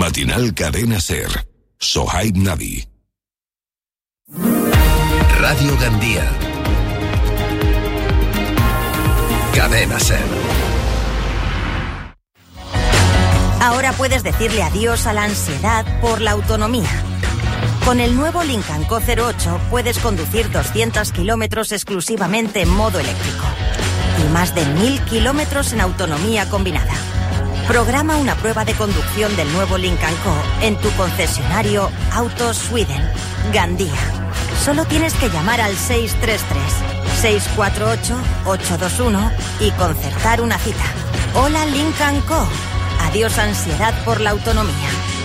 Matinal Cadena Ser. Sohaib Nabi. Radio Gandía. Cadena Ser. Ahora puedes decirle adiós a la ansiedad por la autonomía. Con el nuevo Lincoln Co. 08 puedes conducir 200 kilómetros exclusivamente en modo eléctrico y más de 1000 kilómetros en autonomía combinada. Programa una prueba de conducción del nuevo Lincoln Co. en tu concesionario Autos Sweden, Gandía. Solo tienes que llamar al 633-648-821 y concertar una cita. Hola Lincoln Co. Adiós ansiedad por la autonomía.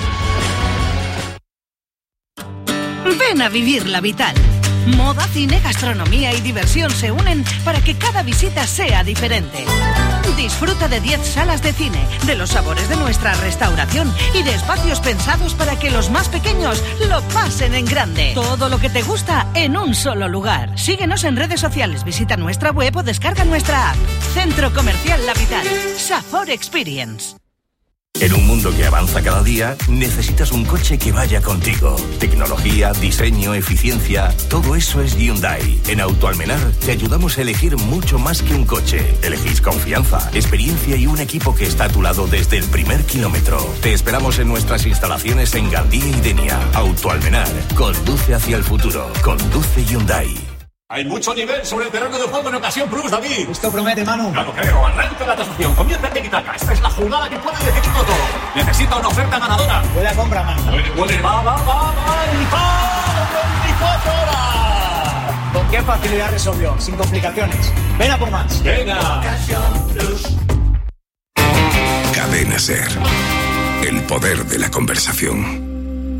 Ven a vivir la Vital. Moda, cine, gastronomía y diversión se unen para que cada visita sea diferente. Disfruta de 10 salas de cine, de los sabores de nuestra restauración y de espacios pensados para que los más pequeños lo pasen en grande. Todo lo que te gusta en un solo lugar. Síguenos en redes sociales, visita nuestra web o descarga nuestra app. Centro Comercial La Vital. Safor Experience. En un mundo que avanza cada día, necesitas un coche que vaya contigo. Tecnología, diseño, eficiencia, todo eso es Hyundai. En Autoalmenar te ayudamos a elegir mucho más que un coche. Elegís confianza, experiencia y un equipo que está a tu lado desde el primer kilómetro. Te esperamos en nuestras instalaciones en Gandía y Denia. Autoalmenar, conduce hacia el futuro. Conduce Hyundai. Hay mucho nivel sobre el terreno de juego en Ocasión Plus, David. Esto promete, Manu. Claro, creo. Arranca la tasación. Comienza el tiki-taka. Esta es la jugada que puede decidirlo todo. Necesita una oferta ganadora. Buena compra, Manu. Puede. Va. 24 horas. ¿Con qué facilidad resolvió? Sin complicaciones. Ven a por más. Venga. Ocasión Plus. Cadena Ser. El poder de la conversación.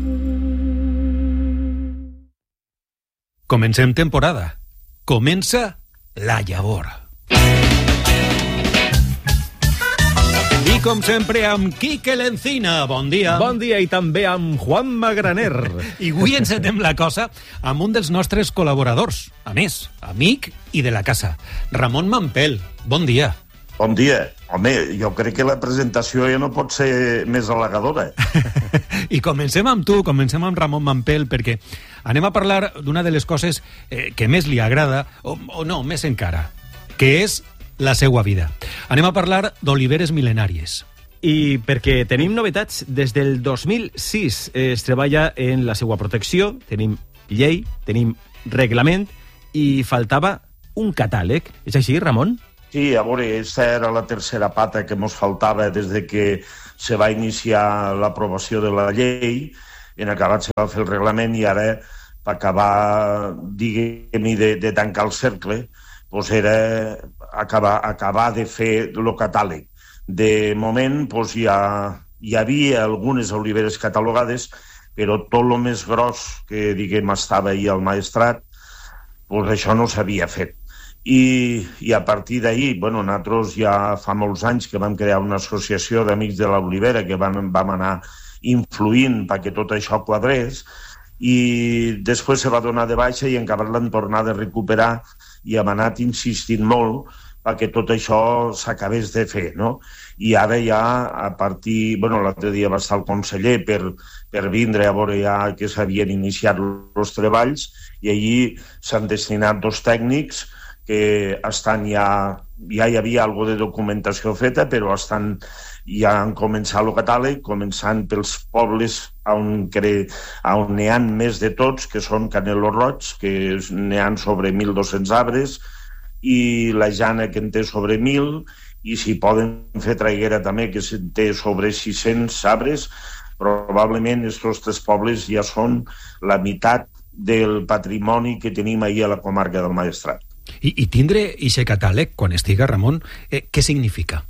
Comencem temporada. Comença la llavor. I com sempre amb Quique Lencina. Bon dia. Bon dia, i també amb Juan Magraner. I avui encetem la cosa amb un dels nostres col·laboradors. A més, amic i de la casa. Ramon Mampel. Bon dia. Bon dia. Home, jo crec que la presentació ja no pot ser més halagadora. I comencem amb tu, comencem amb Ramon Mampel, perquè anem a parlar d'una de les coses que més li agrada, o no, més encara, que és la seua vida. Anem a parlar d'oliveres mil·lenàries. I perquè tenim novetats, des del 2006 es treballa en la seua protecció, tenim llei, tenim reglament, i faltava un catàleg. És així, Ramon? Sí, a veure, aquesta era la tercera pata que ens faltava des de que se va iniciar l'aprovació de la llei, en acabat se va fer el reglament i ara, per acabar, diguem-hi, de tancar el cercle, doncs era acabar de fer el catàleg. De moment doncs, hi havia algunes oliveres catalogades, però tot el més gros que, diguem, estava ahir al Maestrat, doncs això no s'havia fet. I a partir d'ahir, bueno, nosaltres ja fa molts anys que vam crear una associació d'amics de l'olivera que vam anar influint perquè tot això quadrés, i després se va donar de baixa i encara l'han tornat a recuperar i hem anat insistint molt perquè tot això s'acabés de fer, no? I ara ja a partir... Bueno, l'altre dia va estar el conseller per vindre a veure ja que s'havien iniciat els treballs i allí s'han destinat 2 tècnics que estan ja hi havia alguna de documentació feta, però ja han començat el catàleg, començant pels pobles on n'hi ha més de tots, que són Canelo Roig, que n'hi ha sobre 1.200 arbres, i la Jana, que en té sobre 1.000, i si poden fer Traiguera també, que en té sobre 600 arbres, probablement aquests 3 pobles ja són la meitat del patrimoni que tenim ahir a la comarca del Maestrat. I tindre aquest catàleg, quan estiga, Ramon, què significa?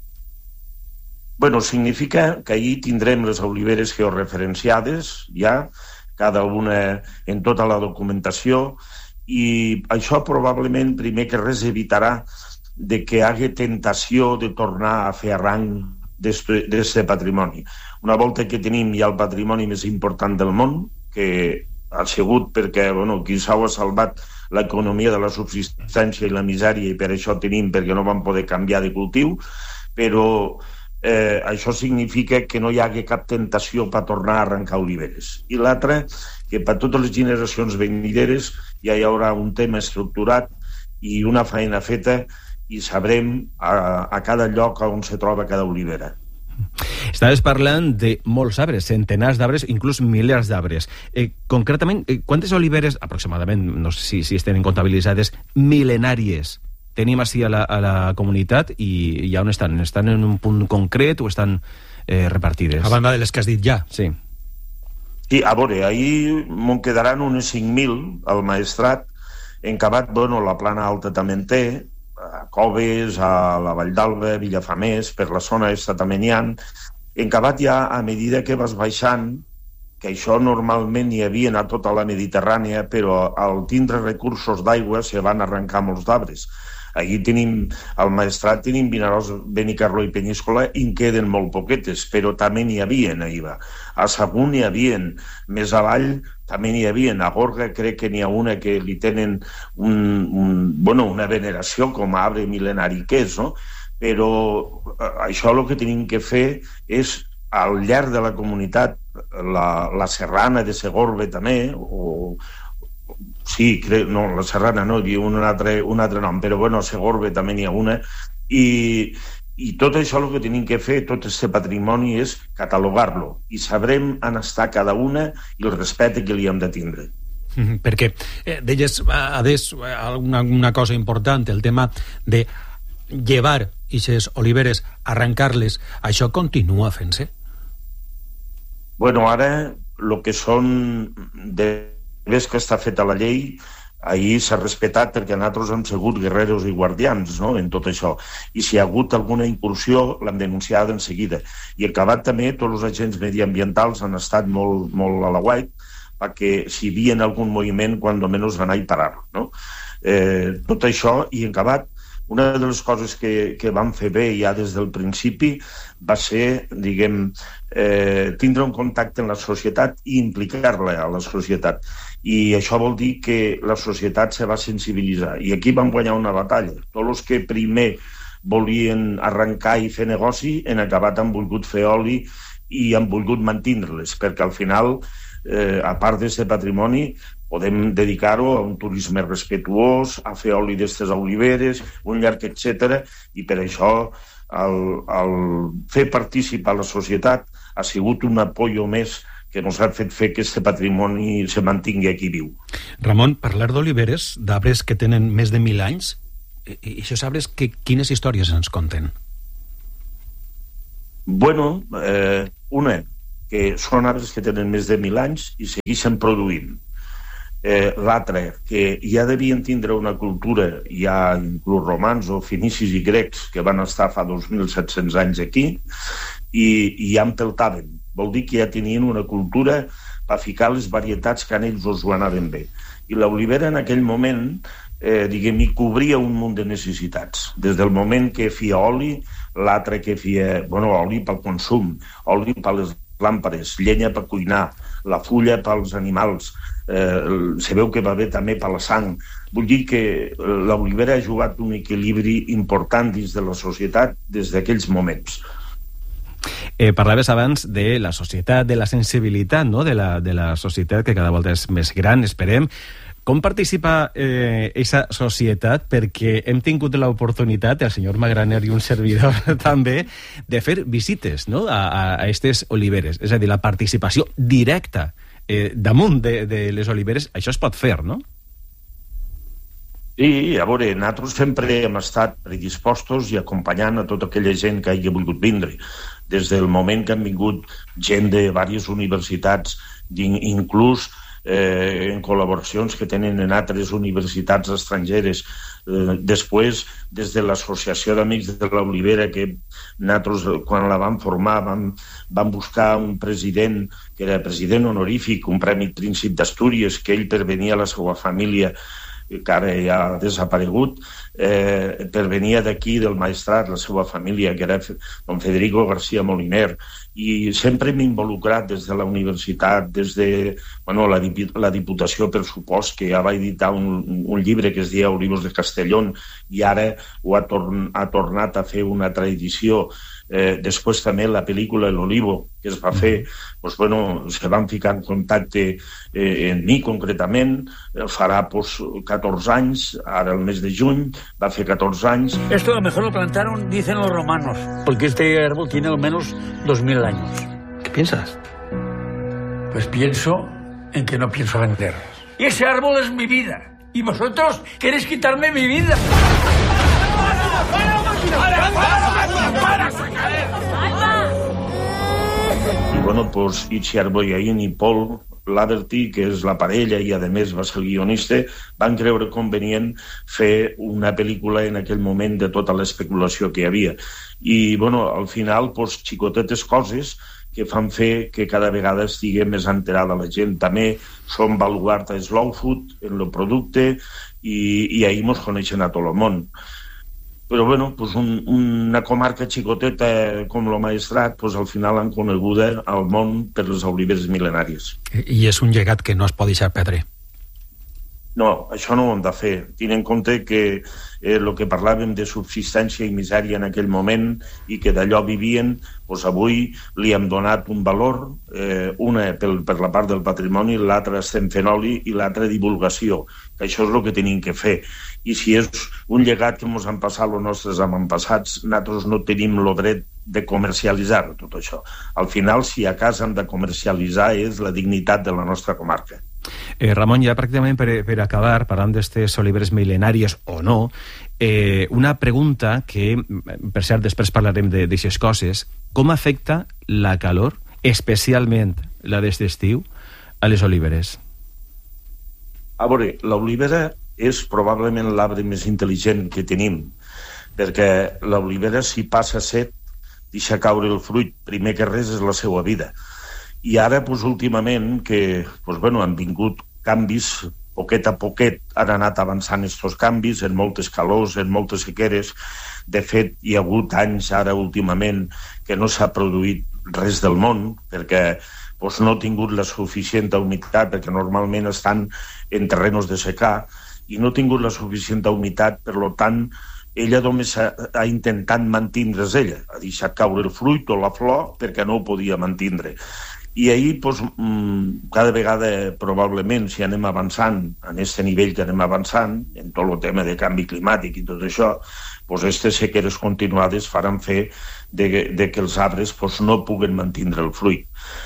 Bueno, significa que ahir tindrem les oliveres georreferenciades, ja, cada una en tota la documentació, i això probablement, primer que res, evitarà de que hi hagi tentació de tornar a fer arranc d'aquest patrimoni. Una volta que tenim ja el patrimoni més important del món, que ha sigut perquè, bueno, qui s'ha salvat l'economia de la subsistència i la misèria, i per això tenim, perquè no vam poder canviar de cultiu, però això significa que no hi hagi cap tentació per tornar a arrencar oliveres. I l'altre, que per totes les generacions venideres ja hi haurà un tema estructurat i una feina feta i sabrem a cada lloc on se troba cada olivera. Estaves parlant de molts arbres, centenars d'arbres, inclús milers d'arbres. Concretament, quantes oliveres, aproximadament, no sé si estan comptabilitzades, mil·lenàries tenim així a la comunitat i on estan? Estan en un punt concret o estan repartides? A banda de les que has dit ja. Sí. Sí, a veure, ahir me'n quedaran unes 5.000 al Maestrat. En Cabat, bueno, la Plana Alta també en té, a Coves, a la Vall d'Alba, Villafamés, per la zona esta també n'hi ha. En Cabat ja, a medida que vas baixant, que això normalment hi havia a tota la Mediterrània, però al tindre recursos d'aigua se van arrencar molts d'arbres. Aquí tenim, al Maestrat tenim Vinaròs, Benicarló i Penyíscola i en queden molt poquetes, però també n'hi havia ahir. A Sagunt n'hi havia, més avall també n'hi havia. A Gorga crec que n'hi ha una que li tenen una veneració com a arbre mil·lenari que és, no? Però això el que tenim que fer és, al llarg de la comunitat, la Serrana de Segorbe també, sí, no, la Serrana no, hi havia un altre nom, però bueno, a Segorbe també n'hi ha una, i tot això el que tenim que fer, tot aquest patrimoni, és catalogar-lo, i sabrem on està cada una i el respecte que li hem de tindre. Perquè deies, Adés, una cosa important, el tema de llevar aquestes oliveres, arrencar-les, això continua fent-se? Bueno, ara, el que són ves que està feta la llei, ahir s'ha respetat perquè nosaltres hem sigut guerreros i guardians, no?, en tot això. I si hi ha hagut alguna incursió, l'hem denunciada en seguida. I en Cabat també, tots els agents mediambientals han estat molt, molt a la guait perquè si hi havia algun moviment, quan almenys anar i parar-lo, no? Tot això, i en Cabat, una de les coses que vam fer bé ja des del principi va ser, diguem, tindre un contacte amb la societat i implicar-la a la societat. I això vol dir que la societat se va sensibilitzar. I aquí vam guanyar una batalla. Tots els que primer volien arrencar i fer negoci, en Acabat han volgut fer oli i han volgut mantenir-les, perquè al final, a part d'aquest patrimoni, podem dedicar-ho a un turisme respetuós, a fer oli d'estes oliveres, un llarg, etc. I per això el fer participar a la societat ha sigut un apoyo més que ens ha fet fer que aquest patrimoni se mantingui aquí viu. Ramon, parlar d'oliveres, d'arbres que tenen més de 1.000 anys, i aquests arbres, quines històries ens conten? Bueno, una, que són arbres que tenen més de 1.000 anys i segueixen produint. L'altre, que ja devien tindre una cultura, ja inclús romans o fenicis i grecs que van estar fa 2.700 anys aquí i ja empeltaven. Vol dir que ja tenien una cultura per ficar les varietats que a ells els ho anaven bé. I l'olivera en aquell moment, diguem, hi cobria un munt de necessitats. Des del moment que feia oli, l'altre que feia, bueno, oli pel consum, oli per les làmpades, llenya per cuinar, la fulla pels animals, se veu que va bé també per la sang. Vull dir que l'olivera ha jugat un equilibri important dins de la societat des d'aquells moments. Parlaves abans de la societat, de la sensibilitat, no?, de la societat que cada volta és més gran, esperem. Com participa aquesta societat? Perquè hem tingut l'oportunitat, el senyor Magraner i un servidor també, de fer visites, no?, a aquestes oliveres. És a dir, la participació directa damunt de les oliveres, això es pot fer, no? Sí, a veure, nosaltres sempre hem estat predispostos i acompanyant a tota aquella gent que hagi volgut vindre. Des del moment que han vingut gent de diverses universitats, inclús en col·laboracions que tenen en altres universitats estrangeres. Després, des de l'Associació d'Amics de l'Olivera, que nosaltres, quan la vam formar, vam buscar un president, que era president honorífic, un Premi Príncip d'Astúries, que ell pervenia a la seva família, que ara ja ha desaparegut, pervenia d'aquí, del Maestrat, la seva família, que era don Federico García Moliner, i sempre m'he involucrat des de la universitat, des de la Diputació, per supost, que ja va editar un llibre que es deia Olivos de Castellón, i ara ho ha tornat a fer una altra edició, Després també la pel·lícula El Olivo, que es va fer, doncs, bueno, se van ficar en contacte en mi concretament, farà 14 anys, ara el mes de juny, va fer 14 anys. Esto a lo mejor lo plantaron, dicen los romanos, porque este árbol tiene al menos 2000 años. ¿Qué piensas? Pues pienso en que no pienso vender. Y ese árbol es mi vida. Y vosotros queréis quitarme mi vida. I bueno, pues Itziar Boyain i Paul Laverty, que és la parella i a més va ser el guionista, van creure convenient fer una pel·lícula en aquell moment de tota l'especulació que hi havia. I bueno, al final, pues, xicotetes coses que fan fer que cada vegada estigui més enterada la gent. També som baluart a Slow Food, en el producte, i ahir ens coneixen a tot el món. Però bueno, pues una comarca xicoteta com el Maestrat, pues al final han coneguda al món per les oliveres mil·lenàries. I és un llegat que no es pot deixar perdre. No, això no ho hem de fer. Tenint en compte que el que parlàvem de subsistència i misèria en aquell moment i que d'allò vivien, doncs avui li hem donat un valor, una per la part del patrimoni, l'altra estem fent oli i l'altra divulgació, que això és el que tenim que fer. I si és un llegat que ens han passat els nostres avantpassats, nosaltres no tenim el dret de comercialitzar tot això. Al final, si a casa hem de comercialitzar, és la dignitat de la nostra comarca. Ramon, ja pràcticament per acabar, parlant d'estes oliveres mil·lenàries o no, una pregunta que, per cert, després parlarem d'aixes coses. Com afecta la calor, especialment la d'este estiu, a les oliveres? A veure, l'olivera és probablement l'arbre més intel·ligent que tenim, perquè l'olivera, si passa set, deixa caure el fruit, primer que res és la seva vida. I ara, doncs, últimament, que han vingut canvis, poquet a poquet han anat avançant estos canvis, en moltes calors, en moltes sequeres. De fet, hi ha hagut anys ara últimament que no s'ha produït res del món, perquè no ha tingut la suficient humitat, perquè normalment estan en terrenos de secà, i no ha tingut la suficient humitat, per tant, ella només ha intentat mantindre's ella, ha deixat caure el fruit o la flor perquè no ho podia mantindre. I ahir, cada vegada, probablement, si anem avançant en aquest nivell que anem avançant, en tot el tema de canvi climàtic i tot això, aquestes sequeres continuades faran fer que els arbres no puguen mantindre el fruit.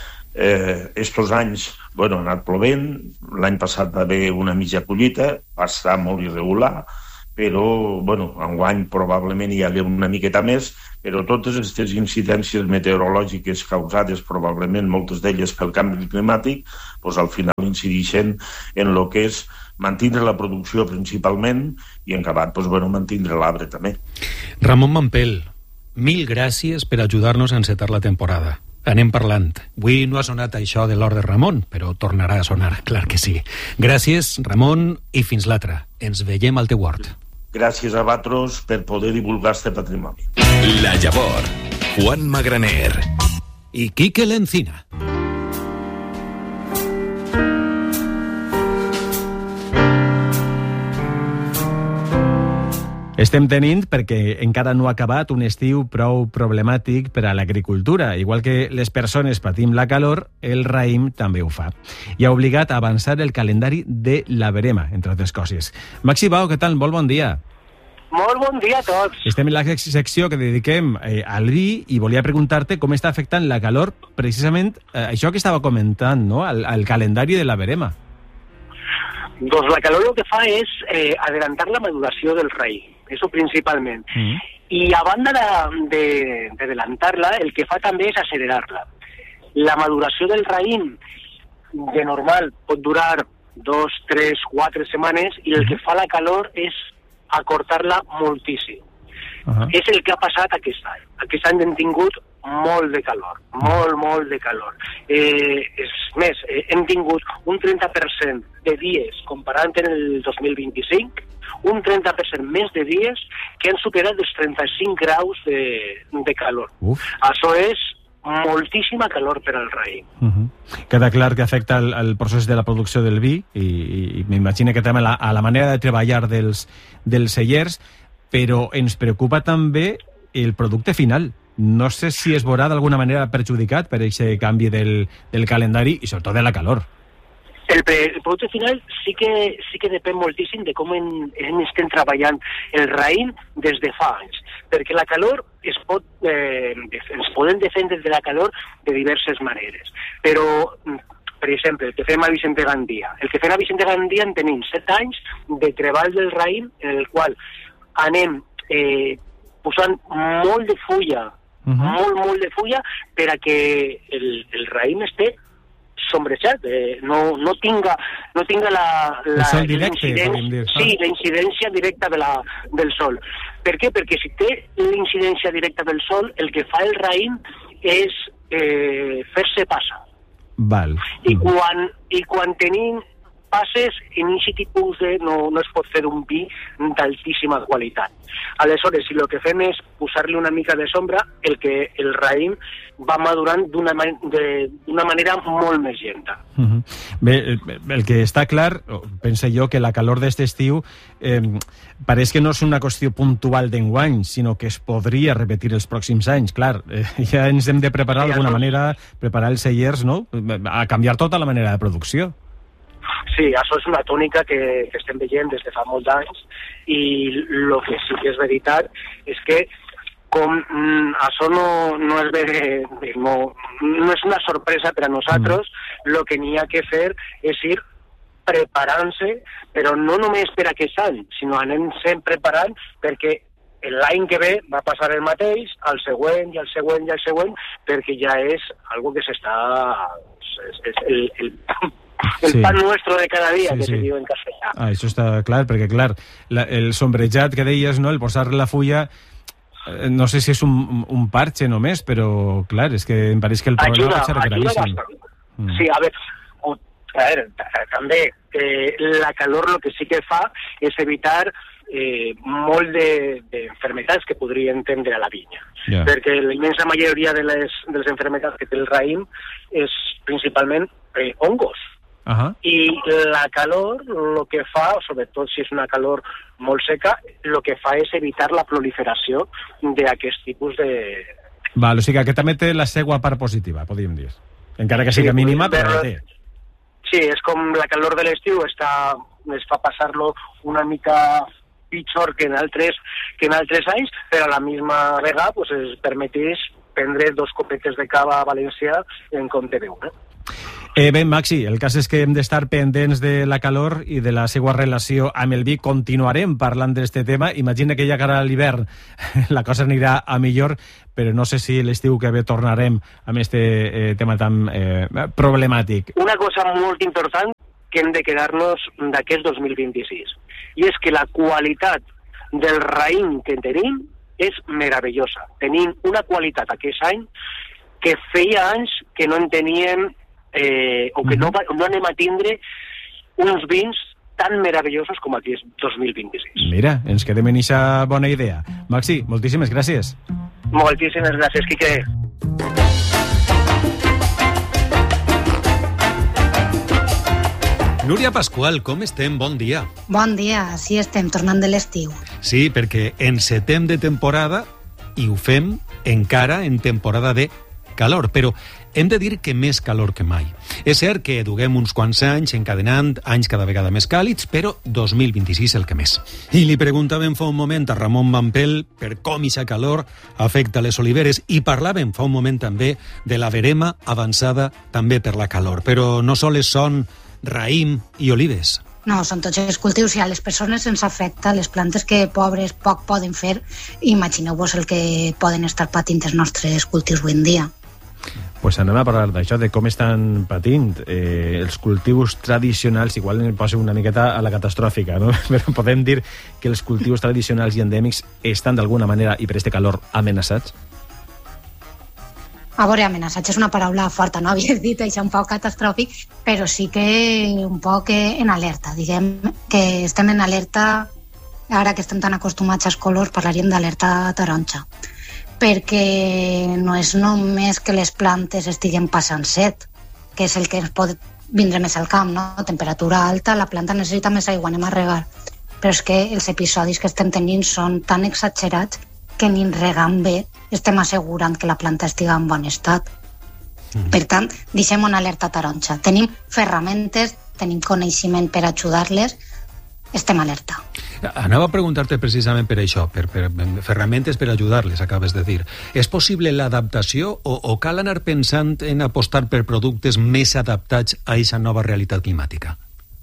Estos anys ha anat plovent, l'any passat va haver una mitja collita, va estar molt irregular, però enguany probablement hi hagué una miqueta més, però totes aquestes incidències meteorològiques causades probablement moltes d'elles pel canvi climàtic, al final incideixen en el que és mantindre la producció principalment i en acabat mantindre l'arbre també. Ramon Mampel, mil gràcies per ajudar-nos a encetar la temporada. Anem parlant. Avui no ha sonat això de l'or de Ramon, però tornarà a sonar, clar que sí. Gràcies, Ramon, i fins l'altra. Ens veiem al teu hort. Gràcies a vosaltres per poder divulgar este patrimoni. La Llavor, Juan Magraner i Quique Lencina. Estem tenint, perquè encara no ha acabat, un estiu prou problemàtic per a l'agricultura. Igual que les persones patim la calor, el raïm també ho fa. I ha obligat a avançar el calendari de la verema, entre altres coses. Maxi Bao, què tal? Molt bon dia. Molt bon dia a tots. Estem en la secció que dediquem al vi i volia preguntar-te com està afectant la calor precisament això que estava comentant, no? al calendari de la verema. Doncs la calor el que fa és adelantar la maduració del raïm. Eso principalment. I a banda d'adelantar-la, el que fa també és accelerar-la. La maduració del raïm, de normal, pot durar 2, 3, 4 setmanes i el que fa la calor és acortar-la moltíssim. És el que ha passat aquest any. Aquest any hem tingut molt de calor, molt de calor. És més, hem tingut un 30% de dies, comparant en el 2025, un 30% més de dies que han superat els 35 graus de calor. Això és moltíssima calor per al raïm. Queda clar que afecta el procés de la producció del vi i m'imagino que també a la manera de treballar dels cellers, però ens preocupa també el producte final. no sé si es veurà d'alguna manera perjudicat per aquest canvi del calendari i sobretot de la calor. El producte final sí que depèn moltíssim de com estem treballant el raïm des de fa anys, perquè la calor ens podem defendre de la calor de diverses maneres, però per exemple, el que fem a Vicente Gandia. El que fem a Vicente Gandia en tenim 7 anys de treball del raïm en el qual anem posant molt de fulla, molt de fulla, per a que el raïm esté sombrejat, no tinga el sol directe, podríem dir. Sí, la incidència directa del sol. Per què? Perquè si té l'incidència directa del sol, el que fa el raïm és fer-se passa. Val. I quan tenim passes, en aquest tipus no es pot fer un vi d'altíssima qualitat. Aleshores, si el que fem és posar-li una mica de sombra, el raïm va madurant d'una manera molt més lenta. Bé, el que està clar, penso jo, que la calor d'este estiu pareix que no és una qüestió puntual d'enguany, sinó que es podria repetir els pròxims anys. Clar, ja ens hem de preparar d'alguna manera, preparar els cellers, no?, a canviar tota la manera de producció. Sí, això és una tònica que estem veient des de fa molts anys i el que sí que és veritat és que com això no és una sorpresa per a nosaltres, el que n'hi ha que fer és ir preparant-se, però no només per aquest any, sinó anem sempre preparant perquè l'any que ve va passar el mateix, el següent i el següent i el següent, perquè ja és algo que s'està... El pan nuestro de cada dia, que se diu en castellà. Això està clar, perquè clar, el sombrejat que deies, no?, el posar la fulla, no sé si és un parche només, però clar, és que em pareix que el problema va ser gravíssim. Sí, a veure, també la calor el que sí que fa és evitar molt d'enfermetats que podrien tendre a la vinya. Perquè la immensa majoria de les enfermetats que té el raïm és principalment hongos. I la calor el que fa, sobretot si és una calor molt seca, el que fa és evitar la proliferació d'aquest tipus de... Val, o sigui que també té la seva part positiva, podríem dir. Encara que sigui mínima, però la té. Sí, és com la calor de l'estiu es fa passar-lo una mica pitjor que en altres anys, però a la misma vegada es permetís prendre 2 copetes de cava valencià en compte d'1. Bé, Maxi, el cas és que hem d'estar pendents de la calor i de la seva relació amb el vi. Continuarem parlant d'aquest tema. Imagina que ja cara a l'hivern la cosa anirà a millor, però no sé si l'estiu que ve tornarem amb aquest tema tan problemàtic. Una cosa molt important que hem de quedar-nos d'aquest 2026, i és que la qualitat del raïm que tenim és meravellosa. Tenim una qualitat aquest any que feia anys que no en teníem o que no anem a tindre uns vins tan meravellosos com aquest 2026. Mira, ens quedem en aquesta bona idea. Maxi, moltíssimes gràcies. Moltíssimes gràcies, Quique. Núria Pascual, com estem? Bon dia. Bon dia, sí estem tornant de l'estiu. Sí, perquè encetem de temporada i ho fem encara en temporada de calor, però hem de dir que més calor que mai. És cert que duguem uns quants anys encadenant anys cada vegada més càlids, però 2026 el que més. I li preguntàvem fa un moment a Ramon Mampel per com aquesta calor afecta les oliveres i parlàvem fa un moment també de la verema avançada també per la calor. Però no sols són raïm i olives. No, són tots els cultius i a les persones ens afecta les plantes que pobres poc poden fer. Imagineu-vos el que poden estar patint els nostres cultius avui en dia. Pues anem a parlar d'això, de com estan patint els cultius tradicionals. Igual em poso una miqueta a la catastròfica, no? Però podem dir que els cultius tradicionals i endèmics estan d'alguna manera, i per este calor, amenaçats? A veure, amenaçats és una paraula forta, no? Havies dit això un poc catastròfic, però sí que un poc en alerta. Diguem que estem en alerta, ara que estem tan acostumats als colors, parlaríem d'alerta taronja. Perquè no és només que les plantes estiguen passant set, que és el que ens pot vindre més al camp, no? Temperatura alta, la planta necessita més aigua, anem a regar. Però és que els episodis que estem tenint són tan exagerats que ni regant bé estem assegurant que la planta estiga en bon estat. Per tant, deixem una alerta taronja. Tenim ferramentes, tenim coneixement per ajudar-les, estem alerta. Anava a preguntar-te precisament per això, per ferramentes per ajudar-les, acabes de dir. És possible l'adaptació o cal anar pensant en apostar per productes més adaptats a aquesta nova realitat climàtica?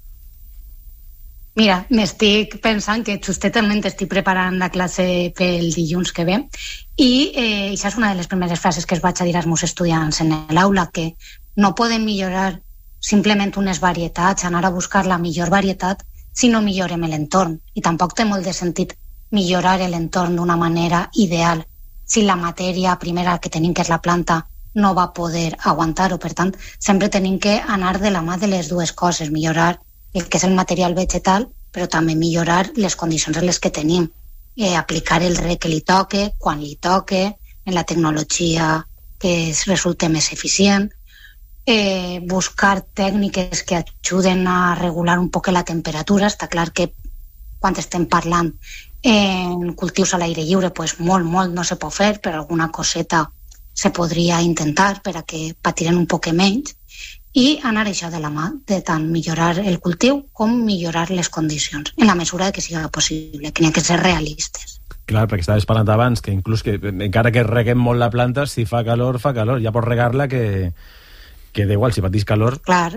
Mira, m'estic pensant que justament estic preparant la classe pel dilluns que ve i això és una de les primeres frases que es vaig a dir als meus estudiants en l'aula, que no podem millorar simplement unes varietats, anar a buscar la millor varietat si no millorem l'entorn. I tampoc té molt de sentit millorar l'entorn d'una manera ideal si la matèria primera que tenim, que és la planta, no va poder aguantar-ho. Per tant, sempre tenim que anar de la mà de les dues coses, millorar el que és el material vegetal, però també millorar les condicions en les que tenim, aplicar el reg que li toque, quan li toque, en la tecnologia que resulte més eficient, buscar tècniques que ajuden a regular un poc la temperatura. Està clar que quan estem parlant en cultius a l'aire lliure, pues molt no se pot fer, però alguna coseta se podria intentar per a que patiren un poc menys, i anar això de la mà, de tant millorar el cultiu com millorar les condicions, en la mesura que sigui possible, que n'hi ha que ser realistes. Clar, perquè estaves parlant abans que inclús que encara que reguem molt la planta, si fa calor, ja pots regar-la que da igual, si patís calor... Clar,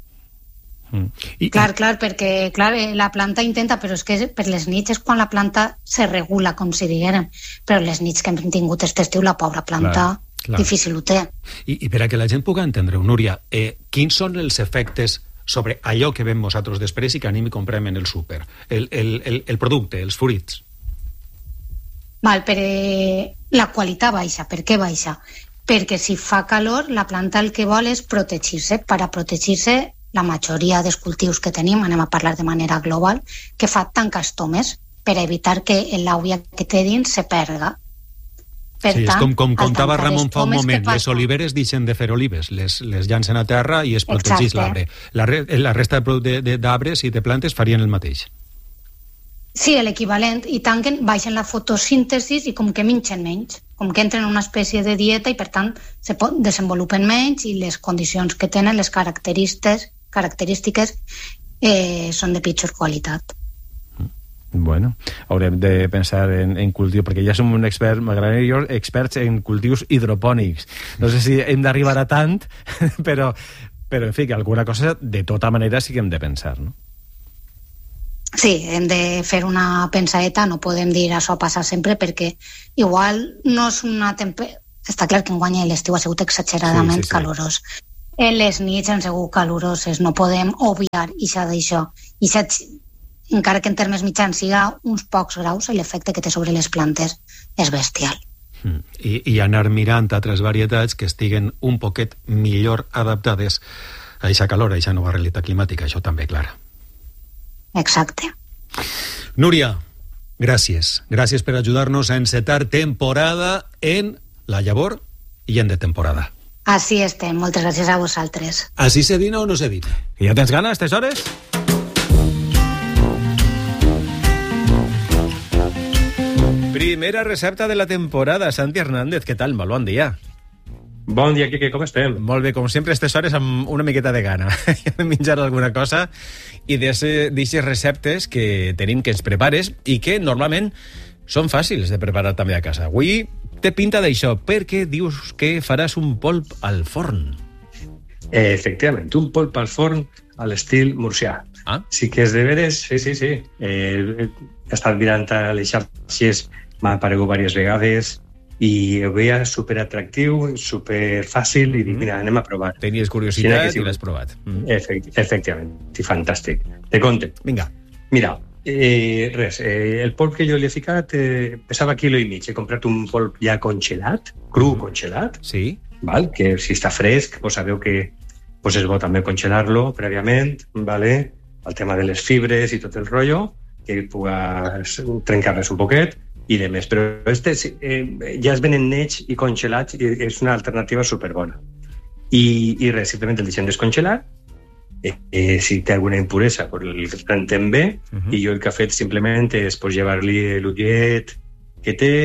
perquè la planta intenta, però és que per les nits és quan la planta se regula, com si diguérem, però les nits que hem tingut aquest estiu, la pobra planta... Clar. Difícil ho té. I per a que la gent pugui entendre-ho, Núria, quins són els efectes sobre allò que veiem nosaltres després i que anem i comprem en el súper? El producte, els fruits. La qualitat baixa. Per què baixa? Perquè si fa calor, la planta el que vol és protegir-se. Per a protegir-se, la majoria dels cultius que tenim, anem a parlar de manera global, que fa tancastomes per evitar que l'àvia que té dins se perga. Per sí, tant, és com contava Ramon fa un moment, les oliveres deixen de fer olives, les llancen a terra i es protegeix l'arbre. La resta d'arbres i de plantes farien el mateix. Sí, l'equivalent, i tant que baixen la fotosíntesi i com que mengen menys, com que entren en una espècie de dieta i per tant se desenvolupen menys i les condicions que tenen, les característiques són de pitjor qualitat. Bueno, haurem de pensar en cultiu, perquè ja som un expert, m'agradaria experts en cultius hidropònics. No sé si hem d'arribar a tant, però en fi, que alguna cosa de tota manera sí que hem de pensar, no? Sí, hem de fer una pensadeta, no podem dir això passa sempre, perquè igual no és una està clar que enguany l'estiu ha sigut exageradament calorós. Les nits han sigut caloroses, no podem obviar d'això. Encara que en termes mitjans siga uns pocs graus, l'efecte que té sobre les plantes és bestial. I anar mirant altres varietats que estiguen un poquet millor adaptades a aquesta calor, a aquesta nova realitat climàtica, això també, clar. Exacte. Núria, gràcies. Gràcies per ajudar-nos a encetar temporada en la llavor i en de temporada. Així estem, moltes gràcies a vosaltres. Així se dina o no se dina? I ja tens ganes, aquestes hores? Primera recepta de la temporada. Santi Hernández, què tal? Molt bon dia. Bon dia, Quique, com estem? Molt bé, com sempre, a aquestes hores amb una miqueta de gana. Hem menjat alguna cosa i d'aquestes receptes que tenim que ens prepares i que normalment són fàcils de preparar també a casa. Avui té pinta d'això, perquè dius que faràs un polp al forn. Efectivament, un polp al forn a l'estil murcià. Sí que és de veres, sí. He estat mirant a les xarxes, m'ha aparegut diverses vegades i ho veia superatractiu, superfàcil i dic, mira, anem a provar. Tenies curiositat i l'has provat. Efectivament, i fantàstic. Te conte. Vinga. Mira, el polp que jo li he ficat pesava 1,5 quilos. He comprat un polp ja congelat, cru congelat, sí. Val? Que si està fresc, pues sabeu que pues és bo també congelar-lo prèviament, vale? El tema de les fibres i tot el rotllo, que pugues trencar-les un poquet i de més. Però ja es venen nets i congelats i és una alternativa superbona. I res, simplement el deixem descongelar. Si té alguna impuresa, pues el rentem bé, i jo el que he fet simplement és pues, llevar-li l'ullet que té,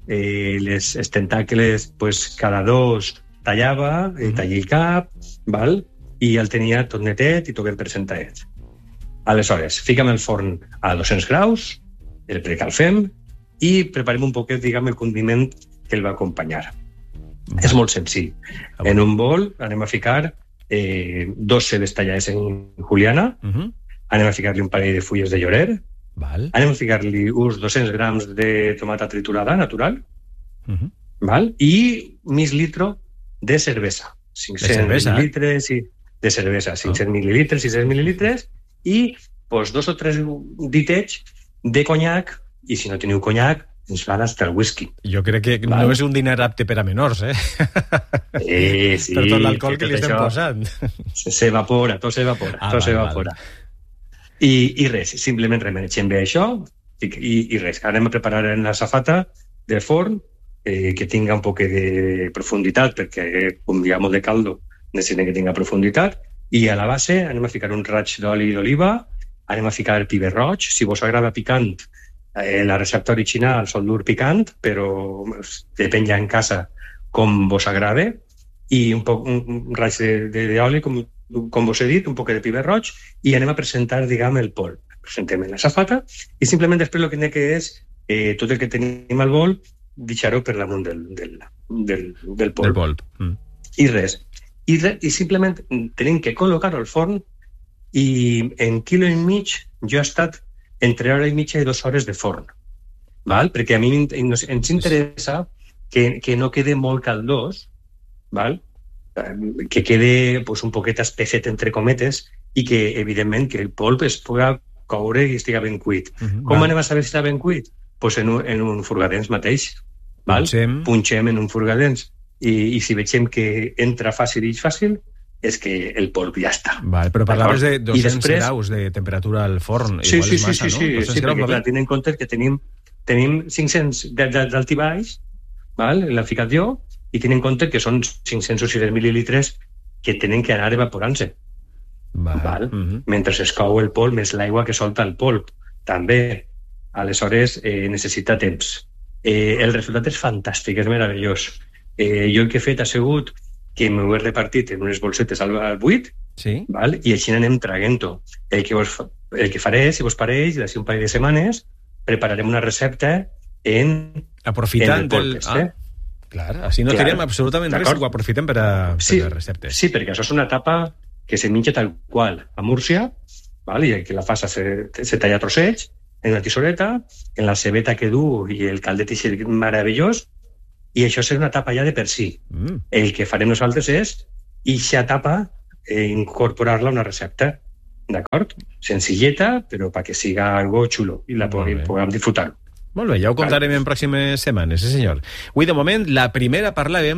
els tentacles, pues, cada 2 tallava, tallava el cap, val? I el tenia tot netet i tot ben presentadet. Aleshores, fica'm el forn a 200 graus, el precalfem i preparem un poquet, diguem, el condiment que el va acompanyar. És molt senzill. En un bol anem a ficar 2 cebes tallades en juliana, anem a ficar-li un parell de fulles de llorer, anem a ficar-li uns 200 grams de tomata triturada natural, val? I mig litro de cervesa. 500 mil·lilitres de cervesa, 500 mil·lilitres, 600 mil·lilitres, i pues, 2 o 3 ditets de conyac, i si no teniu conyac, ens van hasta el whisky. Jo crec que no és un diner apte per a menors, Sí. Per tot l'alcohol que li estem posant. S'evapora, tot s'evapora. I res, simplement remenegem bé això i res, anem a preparar en la safata del forn que tinga un poc de profunditat, perquè com hi ha molt de caldo necessitem que tinga profunditat, i a la base anem a ficar un raig d'oli d'oliva, anem a ficar piper roig, si vos agrada picant, la recepta original sol dur picant, però depèn ja en casa com vos agrade, i un raig d'oli, com vos he dit, un poc de piper roig, i anem a presentar, diguem, el polp. Presentem en la safata, i simplement després el que hem que és tot el que tenim al bol, deixar-ho per damunt del polp. I res. I simplement tenim que col·locar-ho al forn, i en quilo i mig jo he estat entre hora i mitja i 2 hores de forn, val? Perquè a mi ens interessa que no quede molt caldós, val? Que quede pues, un poquet espesset entre cometes i que, evidentment, que el polp es pugui coure i estiga ben cuit. Com anem a saber si està ben cuit? Pues en un furgadens mateix. Val? Punxem en un furgadens i si veiem que entra fàcil i fàcil, és que el polp ja està. Val, però parlaves de 200 graus de temperatura al forn. Sí, igual és massa, no? Sí, perquè clar, tenint en compte que tenim 500 d'alt i baix, en la ficació, i tenint en compte que són 500 o 600 mil·lilitres que tenen que anar evaporant-se. Mentre es cou el polp, més l'aigua que solta el polp. També, aleshores, necessita temps. El resultat és fantàstic, és meravellós. Jo el que he fet ha sigut que m'ho he repartit en unes bolsetes al buit, i així anem traguent-ho. El que faré, si vos pareix, d'ací un parell de setmanes, prepararem una recepta aprofitant el polp. Clar, així no tenim absolutament res, ho aprofitem per a les receptes. Sí, perquè això és una tapa que se menja tal qual a Múrcia, i que la fasa se talla a trossets, en una tisoreta, en la cebeta que du i el caldet és meravellós, i això serà una tapa ja de per si. El que farem nosaltres és eixa tapa incorporar-la a una recepta, d'acord? Senzilleta, però perquè siga algo xulo i la puguem disfrutar. Molt bé, ja ho contarem en pròximes setmanes, sí senyor. Avui, de moment, la primera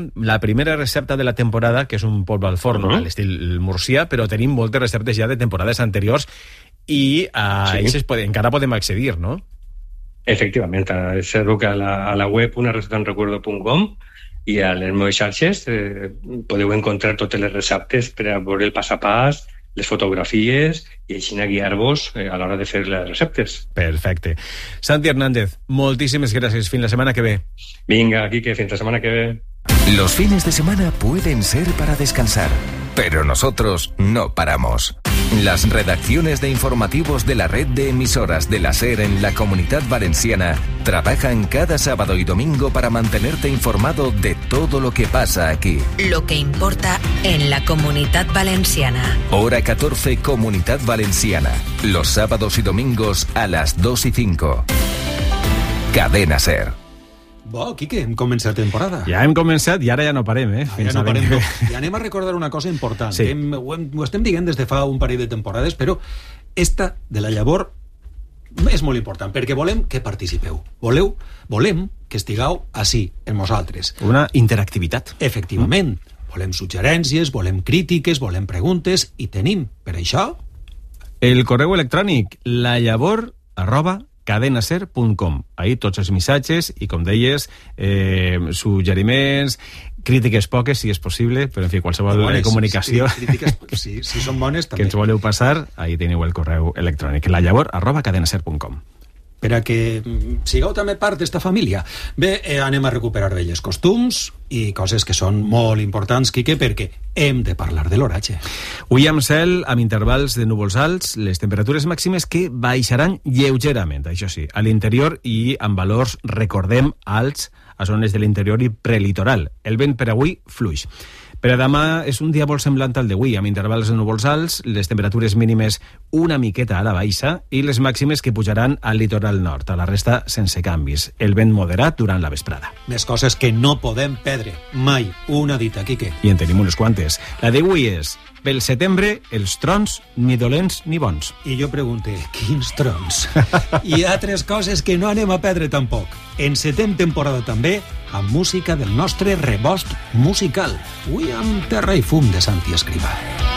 recepta de la temporada, que és un polp al forn, a l'estil murcià, però tenim moltes receptes ja de temporades anteriors i a aquestes encara podem accedir, no? Efectivament, és que a la web unarecetaenrecuerdo.com i a les meves xarxes podeu encontrar totes les receptes per a veure el pas a pas, les fotografies i així guiar-vos a l'hora de fer les receptes. Perfecte. Santi Hernández, moltíssimes gràcies. Fins la setmana que ve. Vinga, Quique, fins la setmana que ve. Los fines de semana pueden ser para descansar, pero nosotros no paramos. Las redacciones de informativos de la red de emisoras de la SER en la Comunidad Valenciana trabajan cada sábado y domingo para mantenerte informado de todo lo que pasa aquí. Lo que importa en la Comunidad Valenciana. Hora 14, Comunidad Valenciana. Los sábados y domingos a las 2 y 5. Cadena SER. Bo, Quique, hem començat temporada. Ja hem començat i ara ja no parem, Fins ja no parem. I anem a recordar una cosa important. Sí. Ho estem dient des de fa un parell de temporades, però esta de la llavor és molt important, perquè volem que participeu. Volem que estigueu així, amb nosaltres. Una interactivitat. Efectivament. Volem suggerències, volem crítiques, volem preguntes, i tenim, per això... El correu electrònic lallavor@cadenaser.com. Ahí tots els missatges i, com deies, suggeriments, crítiques poques, si és possible, però, en fi, qualsevol comunicació... Crítiques, si són bones, també. Que ens voleu passar, ahí teniu el correu electrònic, lallavor@cadenaser.com. per a que sigueu també part d'esta família. Bé, anem a recuperar velles costums i coses que són molt importants, Quique, perquè hem de parlar de l'oratge. Avui amb cel, amb intervals de núvols alts, les temperatures màximes que baixaran lleugerament, això sí, a l'interior i amb valors, recordem, alts a zones de l'interior i prelitoral. El vent per avui fluix. Per a demà és un dia molt semblant al d'avui, amb intervals de núvols alts, les temperatures mínimes una miqueta a la baixa i les màximes que pujaran al litoral nord, a la resta sense canvis. El vent moderat durant la vesprada. Més coses que no podem perdre mai. Una dita, Quique. I en tenim unes quantes. La d'avui és: pel setembre, els trons ni dolents ni bons. I jo pregunte, quins trons? Hi ha altres coses que no anem a perdre tampoc. Encetem temporada també amb música del nostre rebost musical. Avui amb Terra i Fum de Santi Escrivà.